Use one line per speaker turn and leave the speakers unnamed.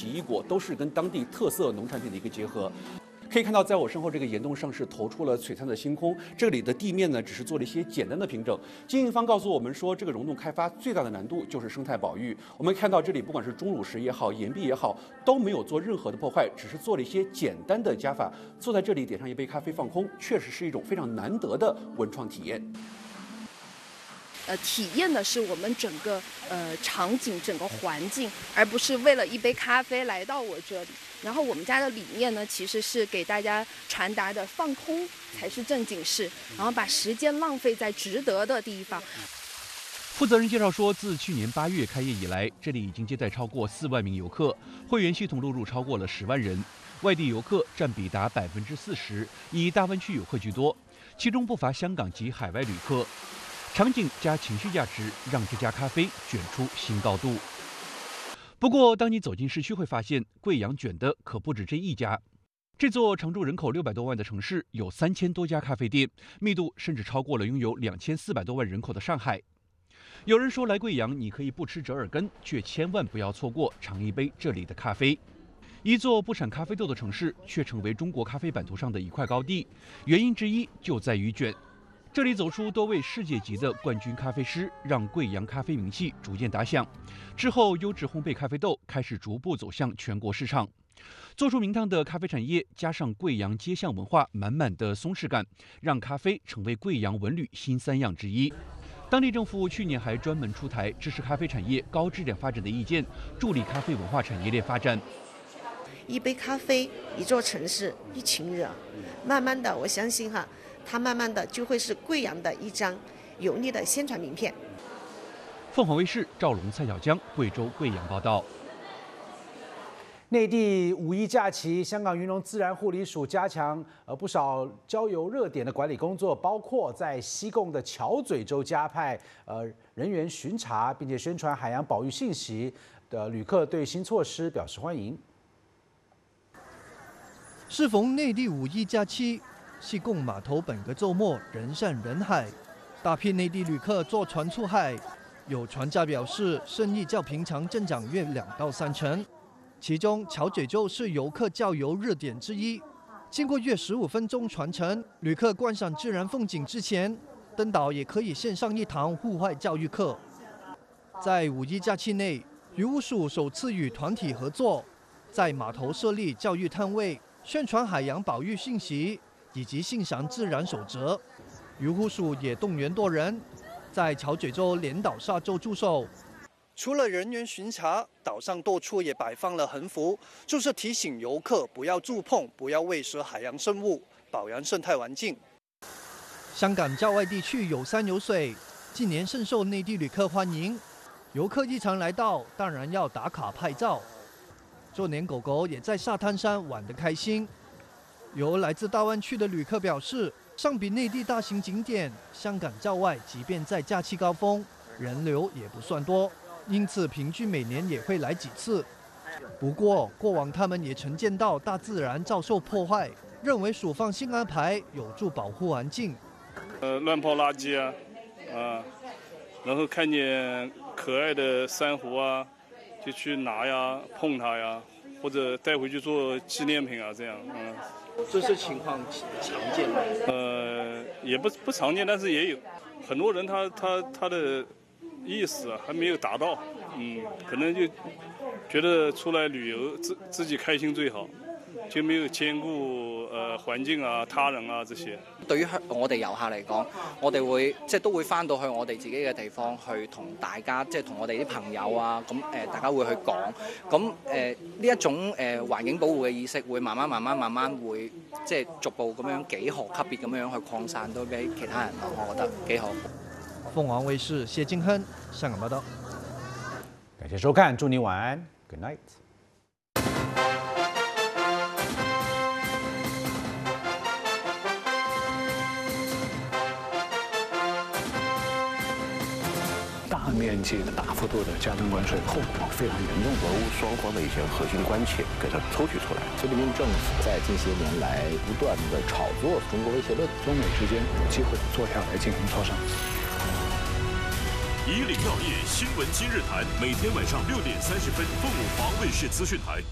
奇异果，都是跟当地特色农产品的一个结合。可以看到，在我身后这个岩洞上是投出了璀璨的星空。这里的地面呢，只是做了一些简单的平整。经营方告诉我们说，这个溶洞开发最大的难度就是生态保育。我们看到这里，不管是钟乳石也好，岩壁也好，都没有做任何的破坏，只是做了一些简单的加法。坐在这里点上一杯咖啡放空，确实是一种非常难得的文创体验。
体验的是我们整个场景、整个环境，而不是为了一杯咖啡来到我这里。然后我们家的理念呢，其实是给大家传达的放空才是正经事，然后把时间浪费在值得的地方。
负责人介绍说，自去年8月开业以来，这里已经接待超过4万名游客，会员系统录入超过了10万人，外地游客占比达40%，以大湾区游客居多，其中不乏香港及海外旅客。场景加情绪价值，让这家咖啡卷出新高度。不过，当你走进市区，会发现贵阳卷的可不止这一家。这座常住人口600多万的城市，有3000多家咖啡店，密度甚至超过了拥有2400多万人口的上海。有人说，来贵阳你可以不吃折耳根，却千万不要错过尝一杯这里的咖啡。一座不产咖啡豆的城市，却成为中国咖啡版图上的一块高地，原因之一就在于卷。这里走出多位世界级的冠军咖啡师，让贵阳咖啡名气逐渐打响。之后，优质烘焙咖啡豆开始逐步走向全国市场。做出名堂的咖啡产业，加上贵阳街巷文化满满的松弛感，让咖啡成为贵阳文旅新3样之一。当地政府去年还专门出台支持咖啡产业高质量发展的意见，助力咖啡文化产业链发展。
一杯咖啡，一座城市，一群人，慢慢的，我相信它慢慢的就会是贵阳的一张有力的宣传名片。
凤凰卫视赵龙、蔡小江，贵州贵阳报道。
内地5一假期，香港云龙自然护理署加强不少郊游热点的管理工作，包括在西贡的桥咀洲加派人员巡查，并且宣传海洋保育信息的旅客对新措施表示欢迎。
适逢内地5一假期，西贡码头本个周末人山人海，大批内地旅客坐船出海。有船家表示，生意较平常增长约2到3成。其中，桥咀洲是游客郊游热点之一。经过约15分钟船程，旅客观赏自然风景之前，登岛也可以线上一堂户外教育课。在5一假期内，渔务署首次与团体合作，在码头设立教育摊位，宣传海洋保育信息以及欣赏自然守则。渔护署也动员多人在桥咀洲连岛沙洲驻守。除了人员巡查，岛上多处也摆放了横幅，就是提醒游客不要触碰、不要喂食海洋生物，保养生态环境。香港郊外地区有山有水，近年深受内地旅客欢迎。游客一常来到，当然要打卡拍照。就连狗狗也在沙滩上玩得开心。有来自大湾区的旅客表示，相比内地大型景点，香港郊外即便在假期高峰，人流也不算多，因此平均每年也会来几次。不过，过往他们也曾见到大自然遭受破坏，认为署方新安排有助保护环境。
乱抛垃圾然后看见可爱的珊瑚就去拿呀、碰它呀，或者带回去做纪念品这样。
这些情况常见吗？
也不常见，但是也有很多人他的意识还没有达到，可能就觉得出来旅游自己开心最好，就没有兼顾環境他人這些。
對於我哋遊客嚟講，我哋會都會翻到去我哋自己嘅地方去同大家同我哋啲朋友咁大家會去講，咁呢一種環境保護嘅意識會慢慢會逐步咁樣幾何級別咁樣去擴散到俾其他人咯，我覺得幾好。
鳳凰衛視謝金亨香港報道。
感謝收看，祝你晚安 ，Good night。
大面积的、大幅度的加征关税，后果非常严重。俄乌双方的一些核心关切给它抽取出来。
菲律宾政府在近些年来不断的炒作中国威胁论，
中美之间有机会坐下来进行磋商。
以岭药业新闻今日谈，每天晚上6点30分，凤凰卫视资讯台。